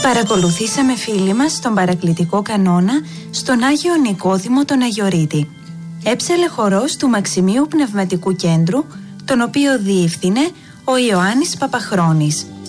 Παρακολουθήσαμε, φίλοι μας, τον παρακλητικό κανόνα στον Άγιο Νικόδημο τον Αγιορείτη. Έψελε χορός του Μαξιμίου Πνευματικού Κέντρου, τον οποίο διεύθυνε ο Ιωάννης Παπαχρόνης.